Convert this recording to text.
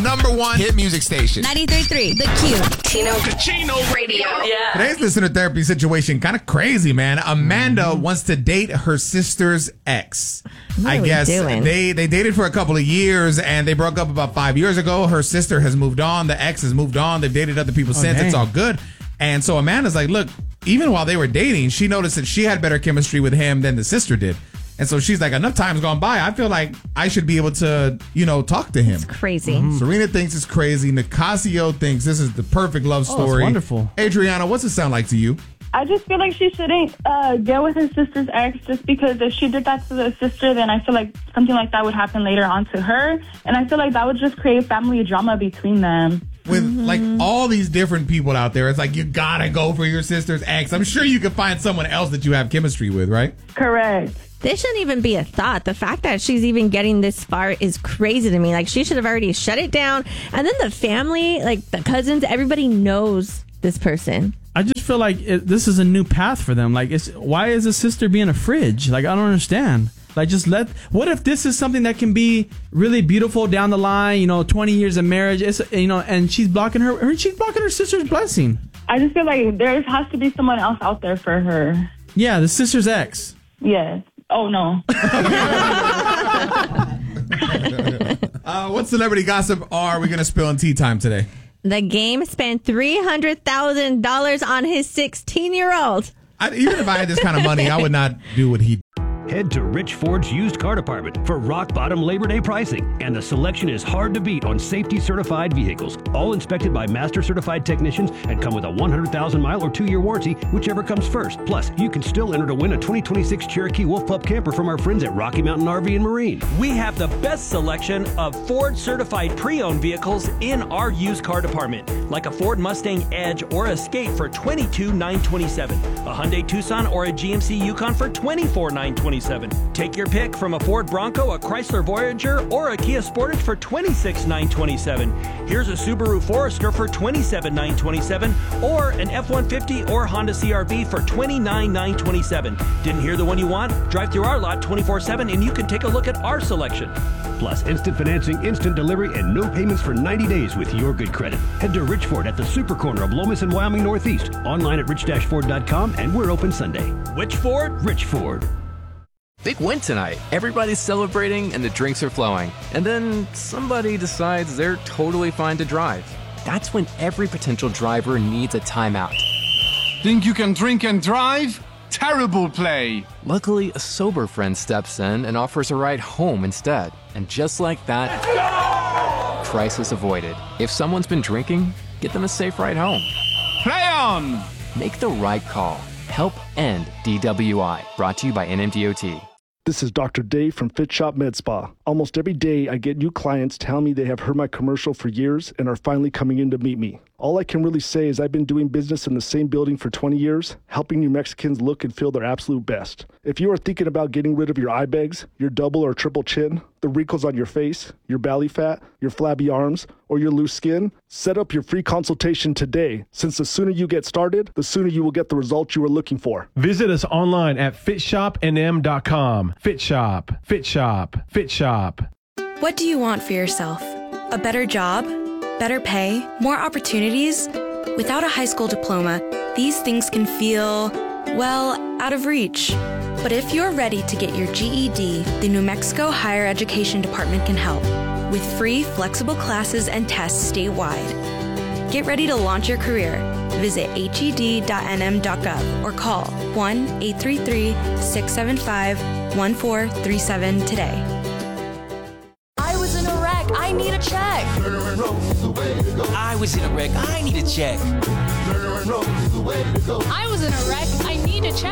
#1 hit music station. 93.3 The Chino Radio. Yeah. Today's listener therapy situation kind of crazy, man. Amanda wants to date her sister's ex. I guess they dated for a couple of years and they broke up about 5 years ago. Her sister has moved on. The ex has moved on. They've dated other people since. Dang. It's all good. And so Amanda's like, look, even while they were dating, she noticed that she had better chemistry with him than the sister did. And so she's like, enough time's gone by. I feel like I should be able to, talk to him. It's crazy. Serena thinks it's crazy. Nicasio thinks this is the perfect love story. It's wonderful. Adriana, what's it sound like to you? I just feel like she shouldn't get with her sister's ex just because if she did that to the sister, then I feel like something like that would happen later on to her. And I feel like that would just create family drama between them. With like all these different people out there, it's like you gotta go for your sister's ex. I'm sure you could find someone else that you have chemistry with, right? Correct. This shouldn't even be a thought. The fact that she's even getting this far is crazy to me. Like, she should have already shut it down. And then the family, like the cousins, everybody knows this person. I just feel like this is a new path for them. Like, why is a sister being a fridge? Like, I don't understand. Like, what if this is something that can be really beautiful down the line, 20 years of marriage, and she's blocking her sister's blessing. I just feel like there has to be someone else out there for her. Yeah, the sister's ex. Yes. Oh, no. What celebrity gossip are we going to spill in tea time today? The Game spent $300,000 on his 16-year-old. Even if I had this kind of money, I would not do what he did. Head to Rich Ford's used car department for rock-bottom Labor Day pricing, and the selection is hard to beat on safety-certified vehicles, all inspected by master-certified technicians and come with a 100,000-mile or 2-year warranty, whichever comes first. Plus, you can still enter to win a 2026 Cherokee Wolf Pup camper from our friends at Rocky Mountain RV and Marine. We have the best selection of Ford-certified pre-owned vehicles in our used car department, like a Ford Mustang Edge or Escape for $22,927, a Hyundai Tucson or a GMC Yukon for $24,927. Take your pick from a Ford Bronco, a Chrysler Voyager, or a Kia Sportage for $26,927. Here's a Subaru Forester for $27,927, or an F-150 or Honda CR-V for $29,927. Didn't hear the one you want? Drive through our lot 24/7 and you can take a look at our selection. Plus, instant financing, instant delivery, and no payments for 90 days with your good credit. Head to Rich Ford at the super corner of Lomas and Wyoming Northeast. Online at rich-ford.com, and we're open Sunday. Which Ford? Rich Ford. Big win tonight. Everybody's celebrating and the drinks are flowing. And then somebody decides they're totally fine to drive. That's when every potential driver needs a timeout. Think you can drink and drive? Terrible play. Luckily, a sober friend steps in and offers a ride home instead. And just like that, crisis avoided. If someone's been drinking, get them a safe ride home. Play on! Make the right call. Help end DWI. Brought to you by NMDOT. This is Dr. Dave from Fit Shop Med Spa. Almost every day, I get new clients tell me they have heard my commercial for years and are finally coming in to meet me. All I can really say is I've been doing business in the same building for 20 years, helping New Mexicans look and feel their absolute best. If you are thinking about getting rid of your eye bags, your double or triple chin, the wrinkles on your face, your belly fat, your flabby arms, or your loose skin, set up your free consultation today, since the sooner you get started, the sooner you will get the results you are looking for. Visit us online at fitshopnm.com. Fit Shop, Fit Shop, Fit Shop. What do you want for yourself? A better job? Better pay? More opportunities? Without a high school diploma, these things can feel, well, out of reach. But if you're ready to get your GED, the New Mexico Higher Education Department can help with free, flexible classes and tests statewide. Get ready to launch your career. Visit hed.nm.gov or call 1-833-675-1437 today. I was in a wreck. I need a check. I was in a wreck. I need a check. I was in a wreck. I need a check.